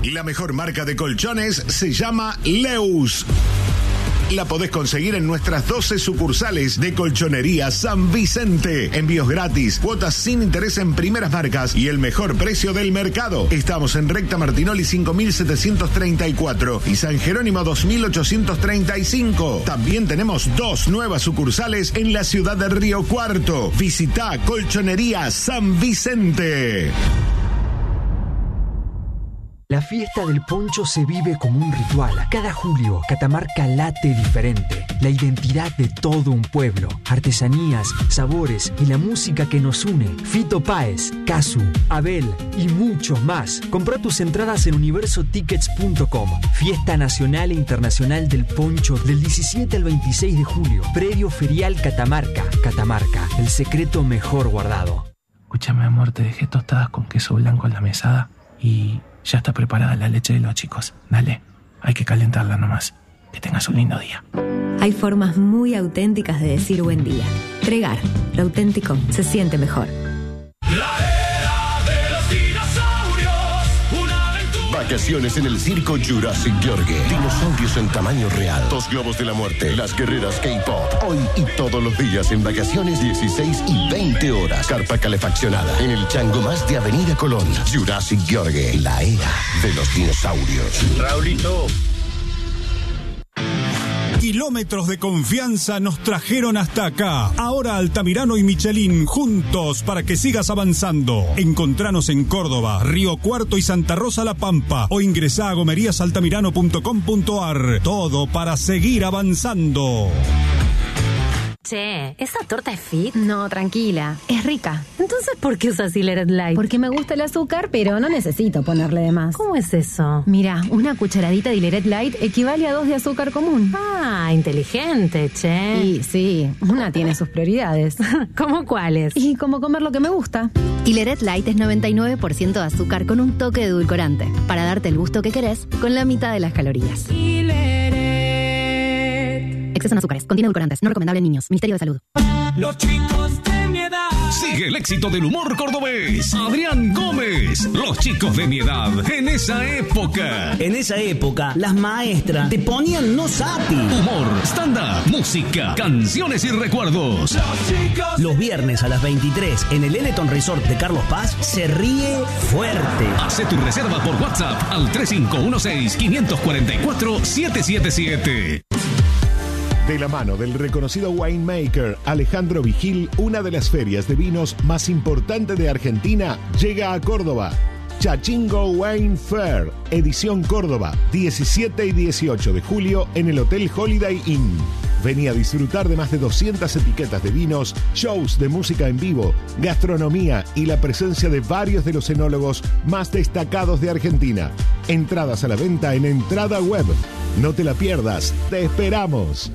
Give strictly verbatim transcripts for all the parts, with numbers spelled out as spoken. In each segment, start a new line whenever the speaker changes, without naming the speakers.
La mejor marca de colchones se llama Leus. La podés conseguir en nuestras doce sucursales de Colchonería San Vicente. Envíos gratis, cuotas sin interés en primeras marcas y el mejor precio del mercado. Estamos en Recta Martinoli cinco mil setecientos treinta y cuatro y San Jerónimo dos mil ochocientos treinta y cinco. También tenemos dos nuevas sucursales en la ciudad de Río Cuarto. Visita Colchonería San Vicente.
La fiesta del poncho se vive como un ritual. Cada julio, Catamarca late diferente. La identidad de todo un pueblo. Artesanías, sabores y la música que nos une. Fito Páez, Casu, Abel y muchos más. Compra tus entradas en universo tickets punto com. Fiesta Nacional e Internacional del Poncho del diecisiete al veintiséis de julio. Predio Ferial Catamarca. Catamarca, el secreto mejor guardado.
Escúchame, amor, te dejé tostadas con queso blanco en la mesada y... ya está preparada la leche de los chicos. Dale, hay que calentarla nomás. Que tengas un lindo día.
Hay formas muy auténticas de decir buen día. Tregar, lo auténtico se siente mejor.
La era de los dinosaurios, una aventura.
Vacaciones en el circo Jurassic Yorgue. Dinosaurios en tamaño real. Dos globos de la muerte. Las guerreras K-pop. Hoy y todos los días en vacaciones dieciséis y veinte horas. Carpa calefaccionada. En el Chango Más de Avenida Colón. Jurassic Yorgue. La era de los dinosaurios.
Raulito.
Kilómetros de confianza nos trajeron hasta acá. Ahora Altamirano y Michelin juntos para que sigas avanzando. Encontranos en Córdoba, Río Cuarto y Santa Rosa La Pampa o ingresá a gomerías altamirano punto com punto ar. Todo para seguir avanzando.
Che, ¿esa torta es fit?
No, tranquila, es rica.
Entonces, ¿por qué usas Hilleret Light?
Porque me gusta el azúcar, pero no necesito ponerle de más.
¿Cómo es eso?
Mira, una cucharadita de Hilleret Light equivale a dos de azúcar común.
Ah, inteligente, che.
Sí, sí, una tiene sus prioridades.
¿Cómo cuáles?
Y como comer lo que me gusta.
Hilleret Light es noventa y nueve por ciento de azúcar con un toque de edulcorante, para darte el gusto que querés con la mitad de las calorías. Exceso en azúcares, contiene edulcorantes, no recomendable en niños. Ministerio de Salud.
Los chicos de mi edad.
Sigue el éxito del humor cordobés. Adrián Gómez. Los chicos de mi edad. En esa época.
En esa época, las maestras te ponían no sapi.
Humor, stand-up, música, canciones y recuerdos.
Los chicos.
Los viernes a las veintitrés en el Eleton Resort de Carlos Paz se ríe fuerte.
Hace tu reserva por WhatsApp al tres cinco uno seis, cinco cuatro cuatro, siete siete siete.
De la mano del reconocido winemaker Alejandro Vigil, una de las ferias de vinos más importantes de Argentina llega a Córdoba. Chachingo Wine Fair, edición Córdoba, diecisiete y dieciocho de julio en el Hotel Holiday Inn. Vení a disfrutar de más de doscientas etiquetas de vinos, shows de música en vivo, gastronomía y la presencia de varios de los enólogos más destacados de Argentina. Entradas a la venta en Entrada Web. No te la pierdas, te esperamos.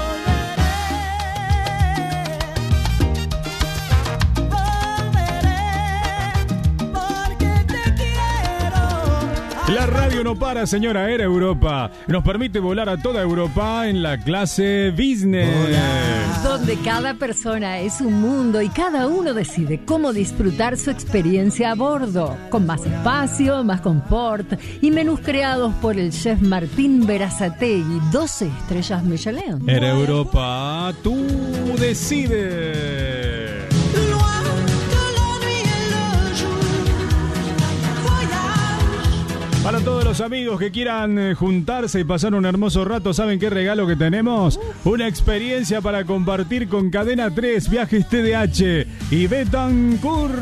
La radio no para, señora Air Europa. Nos permite volar a toda Europa en la clase business. Hola.
Donde cada persona es un mundo y cada uno decide cómo disfrutar su experiencia a bordo. Con más espacio, más confort y menús creados por el chef Martín Berazategui. doce estrellas Michelin.
Air Europa, tú decides. Para todos los amigos que quieran juntarse y pasar un hermoso rato, ¿saben qué regalo que tenemos? Una experiencia para compartir con Cadena tres, Viajes T D H y Betancourt.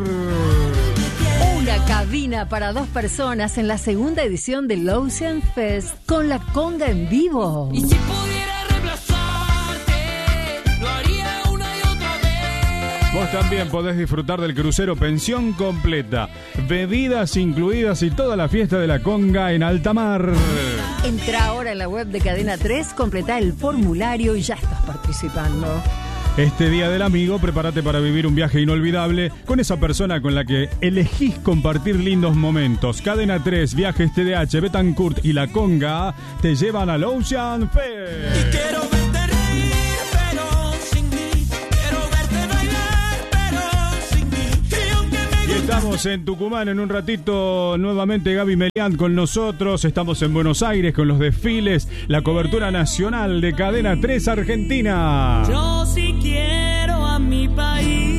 Una cabina para dos personas en la segunda edición del Ocean Fest con la conga en vivo.
Y si pudiera reemplazarte, lo haría una y otra vez.
Vos también podés disfrutar del crucero pensión completa, bebidas incluidas y toda la fiesta de la conga en alta mar.
Entra ahora en la web de Cadena tres, completá el formulario y ya estás participando.
Este Día del Amigo, prepárate para vivir un viaje inolvidable con esa persona con la que elegís compartir lindos momentos. Cadena tres, Viajes T D H, Betancourt y La Conga te llevan al Ocean Fest.
Y quiero verte reír, pero sin mí. Quiero verte bailar, pero sin mí. Y aunque me
Estamos en Tucumán en un ratito, nuevamente Gaby Melián con nosotros. Estamos en Buenos Aires con los desfiles, la cobertura nacional de Cadena tres Argentina.
Yo sí quiero a mi país.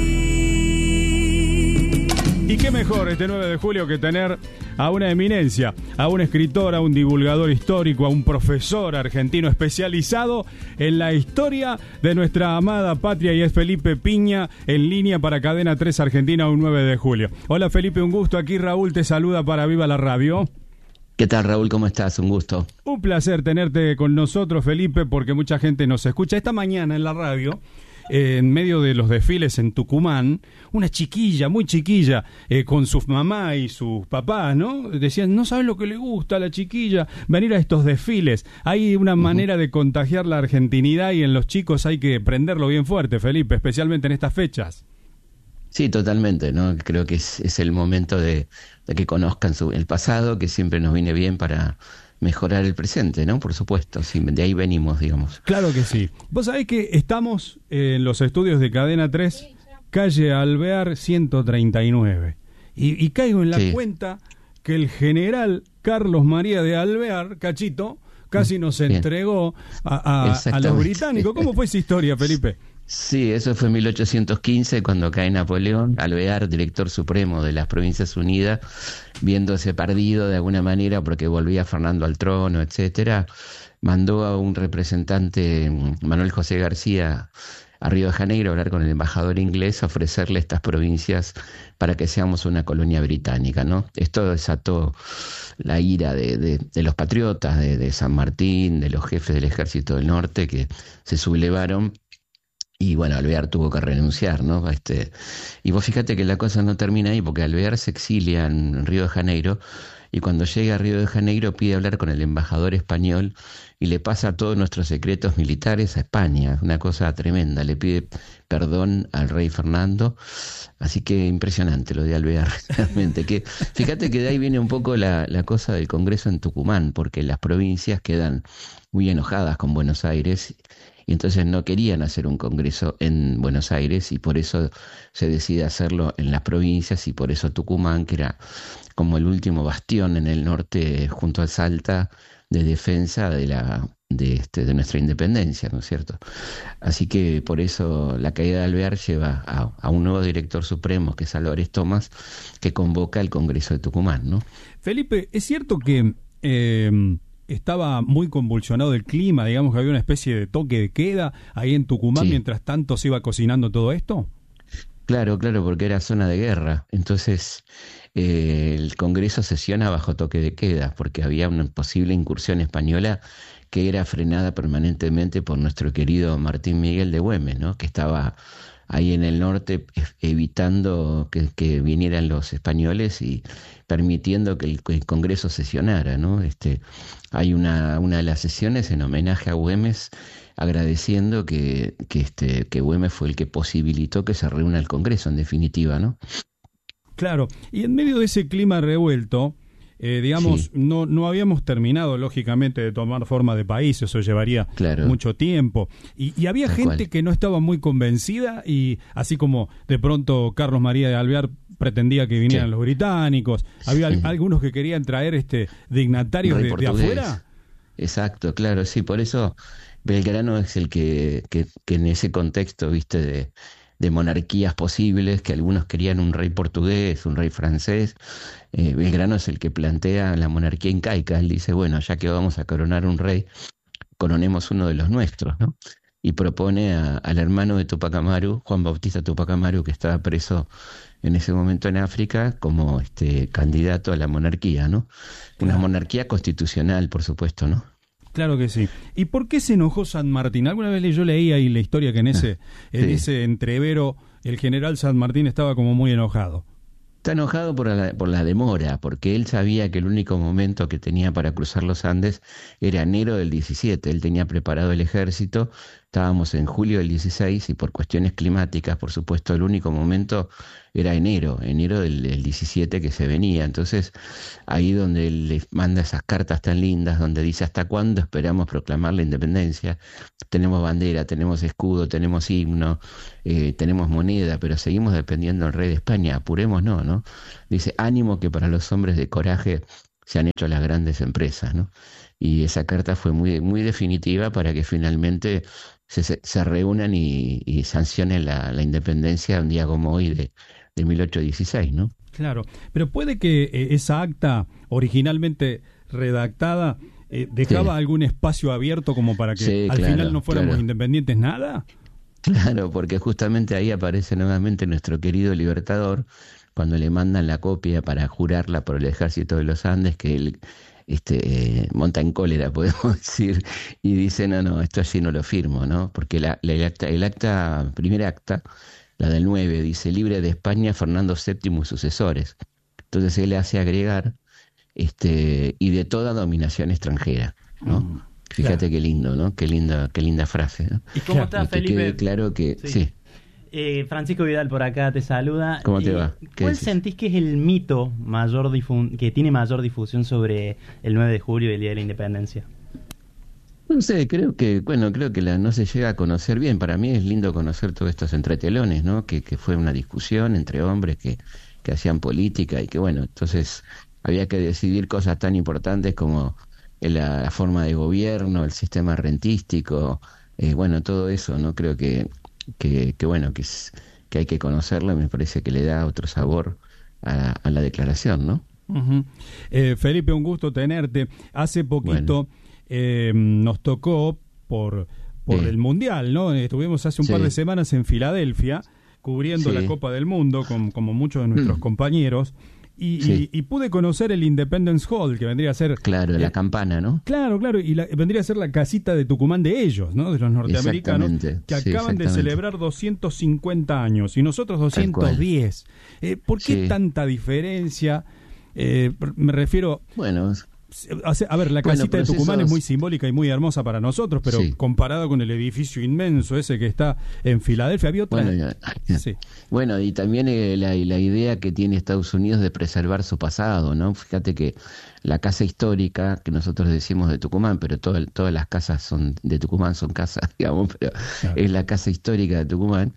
Y qué mejor este nueve de julio que tener a una eminencia, a un escritor, a un divulgador histórico, a un profesor argentino especializado en la historia de nuestra amada patria, y es Felipe Piña, en línea para Cadena tres Argentina, un nueve de julio. Hola Felipe, un gusto. Aquí Raúl te saluda para Viva la Radio.
¿Qué tal, Raúl? ¿Cómo estás? Un gusto.
Un placer tenerte con nosotros, Felipe, porque mucha gente nos escucha esta mañana en la radio. Eh, en medio de los desfiles en Tucumán, una chiquilla, muy chiquilla, eh, con su mamá y sus papás, ¿no? Decían, no sabes lo que le gusta a la chiquilla venir a estos desfiles. Hay una uh-huh. manera de contagiar la argentinidad y en los chicos hay que prenderlo bien fuerte, Felipe, especialmente en estas fechas.
Sí, totalmente, ¿no? Creo que es, es el momento de, de que conozcan su, el pasado, que siempre nos viene bien para mejorar el presente, ¿no? Por supuesto, sí, de ahí venimos, digamos.
Claro que sí. Vos sabés que estamos en los estudios de Cadena tres, calle Alvear ciento treinta y nueve. Y, y caigo en la sí. cuenta que el general Carlos María de Alvear, Cachito, casi nos Bien. entregó a, a, a los británicos. ¿Cómo fue esa historia, Felipe?
Sí, eso fue en mil ochocientos quince, cuando cae Napoleón. Alvear, director supremo de las Provincias Unidas, viéndose perdido de alguna manera porque volvía Fernando al trono, etcétera, mandó a un representante, Manuel José García, a Río de Janeiro a hablar con el embajador inglés, a ofrecerle estas provincias para que seamos una colonia británica, ¿no? Esto desató la ira de, de, de los patriotas, de, de San Martín, de los jefes del Ejército del Norte, que se sublevaron. Y bueno, Alvear tuvo que renunciar, ¿no? Este, y vos fíjate que la cosa no termina ahí, porque Alvear se exilia en Río de Janeiro, y cuando llega a Río de Janeiro pide hablar con el embajador español y le pasa todos nuestros secretos militares a España. Una cosa tremenda, le pide perdón al rey Fernando. Así que impresionante lo de Alvear, realmente. Que, fíjate que de ahí viene un poco la, la cosa del Congreso en Tucumán, porque las provincias quedan muy enojadas con Buenos Aires, y entonces no querían hacer un congreso en Buenos Aires, y por eso se decide hacerlo en las provincias, y por eso Tucumán, que era como el último bastión en el norte junto a Salta de defensa de la de este de nuestra independencia, ¿no es cierto? Así que por eso la caída de Alvear lleva a, a un nuevo director supremo, que es Álvarez Tomás, que convoca el Congreso de Tucumán, ¿no?
Felipe, ¿es cierto que eh... estaba muy convulsionado el clima, digamos que había una especie de toque de queda ahí en Tucumán, sí, mientras tanto se iba cocinando todo esto?
Claro, claro, porque era zona de guerra. Entonces eh, el Congreso sesiona bajo toque de queda, porque había una posible incursión española que era frenada permanentemente por nuestro querido Martín Miguel de Güemes, ¿no? Que estaba ahí en el norte evitando que, que vinieran los españoles y permitiendo que el, que el Congreso sesionara, ¿no? Este, hay una, una de las sesiones en homenaje a Güemes, agradeciendo que, que, este, que Güemes fue el que posibilitó que se reúna el Congreso, en definitiva, ¿no?
Claro, y en medio de ese clima revuelto, eh, digamos, sí. no, no habíamos terminado, lógicamente, de tomar forma de país, eso llevaría claro. mucho tiempo. Y, y había Tal gente cual. que no estaba muy convencida, y así como de pronto Carlos María de Alvear pretendía que vinieran sí. los británicos, había sí. algunos que querían traer este dignatarios de, de afuera.
Exacto, claro, sí, por eso Belgrano es el que, que, que en ese contexto, viste, de... de monarquías posibles, que algunos querían un rey portugués, un rey francés. Eh, Belgrano es el que plantea la monarquía incaica. Él dice, bueno, ya que vamos a coronar un rey, coronemos uno de los nuestros, ¿no? Y propone a, al hermano de Tupac Amaru, Juan Bautista Tupac Amaru, que estaba preso en ese momento en África, como este candidato a la monarquía, ¿no? Una monarquía constitucional, por supuesto, ¿no?
Claro que sí. ¿Y por qué se enojó San Martín? Alguna vez yo leí ahí la historia que en ese, sí. en ese entrevero el general San Martín estaba como muy enojado.
Está enojado por la, por la demora, porque él sabía que el único momento que tenía para cruzar los Andes era enero del diecisiete. Él tenía preparado el ejército Estábamos en julio del dieciséis y por cuestiones climáticas, por supuesto, el único momento era enero, enero del, del diecisiete que se venía. Entonces, ahí donde él le manda esas cartas tan lindas, donde dice hasta cuándo esperamos proclamar la independencia. Tenemos bandera, tenemos escudo, tenemos himno, eh, tenemos moneda, pero seguimos dependiendo del rey de España, apurémonos, ¿no? Dice, ánimo que para los hombres de coraje se han hecho las grandes empresas, ¿no? Y esa carta fue muy, muy definitiva para que finalmente se, se, se reúnan y, y sancionen la, la independencia un día como hoy de, de mil ochocientos dieciséis, ¿no?
Claro, pero puede que eh, esa acta originalmente redactada eh, dejaba sí. algún espacio abierto como para que
sí,
al
claro,
final no fuéramos
claro.
independientes nada.
Claro, porque justamente ahí aparece nuevamente nuestro querido Libertador, cuando le mandan la copia para jurarla por el ejército de los Andes, que él este, eh, monta en cólera, podemos decir, y dice, no, no, esto así no lo firmo, ¿no? Porque la, la, el acta, el acta, primer acta, la del nueve, dice, libre de España Fernando séptimo y sucesores. Entonces él hace agregar, este, y de toda dominación extranjera, ¿no? Mm, Fíjate claro. qué lindo, ¿no? Qué linda, qué linda frase, ¿no?
¿Y cómo estás, Felipe?
Que quede claro que, sí. sí.
Eh, Francisco Vidal por acá te saluda.
¿Cómo te
eh,
va?
¿Cuál sentís que es el mito mayor difun- que tiene mayor difusión sobre el nueve de julio y el Día de la Independencia?
No sé, creo que, bueno, creo que la, no se llega a conocer bien. Para mí es lindo conocer todos estos entretelones, ¿no? Que, que fue una discusión entre hombres que, que hacían política y que, bueno, entonces había que decidir cosas tan importantes como la, la forma de gobierno, el sistema rentístico, eh, bueno, todo eso, ¿no? Creo que Que, que bueno, que, es, que hay que conocerlo y me parece que le da otro sabor a, a la declaración, ¿no?
Uh-huh. eh, Felipe, un gusto tenerte. Hace poquito bueno. eh, nos tocó por, por sí. el Mundial, ¿no? Estuvimos hace un sí. par de semanas en Filadelfia cubriendo sí. la Copa del Mundo con, como muchos de nuestros mm. compañeros. Y, sí. y, y pude conocer el Independence Hall, que vendría a ser...
Claro, eh, la campana, ¿no?
Claro, claro, y la, vendría a ser la casita de Tucumán de ellos, ¿no? De los norteamericanos, que sí, acaban de celebrar doscientos cincuenta años, y nosotros doscientos diez. Eh, ¿Por qué sí. tanta diferencia? Eh, me refiero...
Bueno...
A ver, la casita
bueno,
de Tucumán
esos...
es muy simbólica y muy hermosa para nosotros, pero sí. comparado con el edificio inmenso ese que está en Filadelfia, había otra...
Bueno, ya, sí. bueno y también eh, la, la idea que tiene Estados Unidos de preservar su pasado, ¿no? Fíjate que la casa histórica, que nosotros decimos de Tucumán, pero todo, todas las casas son de Tucumán son casas, digamos, pero claro. es la casa histórica de Tucumán,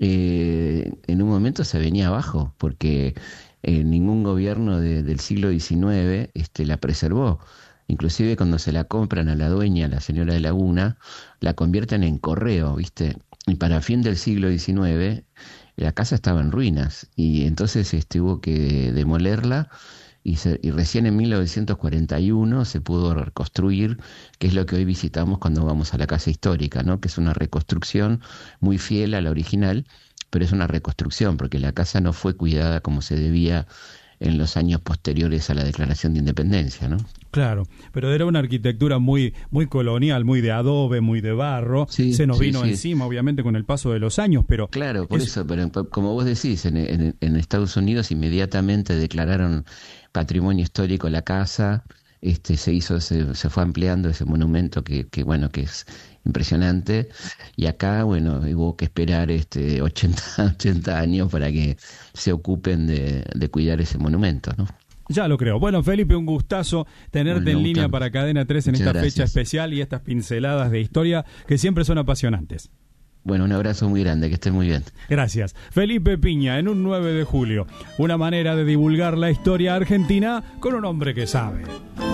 eh, en un momento se venía abajo, porque... Eh, ningún gobierno de, del siglo diecinueve este, la preservó. Inclusive cuando se la compran a la dueña, la señora de Laguna, la convierten en correo, ¿viste? Y para fin del siglo diecinueve la casa estaba en ruinas y entonces este, hubo que demolerla y, se, y recién en mil novecientos cuarenta y uno se pudo reconstruir, que es lo que hoy visitamos cuando vamos a la casa histórica, ¿no? Que es una reconstrucción muy fiel a la original, pero es una reconstrucción porque la casa no fue cuidada como se debía en los años posteriores a la Declaración de Independencia, ¿no?
Claro, pero era una arquitectura muy muy colonial, muy de adobe, muy de barro, sí, se nos sí, vino sí. encima obviamente con el paso de los años, pero...
Claro, por es... eso, pero como vos decís, en, en, en Estados Unidos inmediatamente declararon patrimonio histórico la casa, este se hizo, se, se fue ampliando ese monumento que, que bueno, que es impresionante, y acá, bueno, hubo que esperar este ochenta, ochenta años para que se ocupen de, de cuidar ese monumento, ¿no?
Ya lo creo. Bueno, Felipe, un gustazo tenerte bueno, en línea gusta. para Cadena tres en Muchas esta gracias. fecha especial y estas pinceladas de historia que siempre son apasionantes.
Bueno, un abrazo muy grande, que estés muy bien.
Gracias. Felipe Piña, en un nueve de julio. Una manera de divulgar la historia argentina con un hombre que sabe.